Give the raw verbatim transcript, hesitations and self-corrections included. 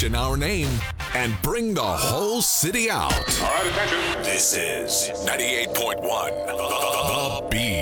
mention our name and bring the whole city out. All right, attention. This is ninety-eight point one The Beat.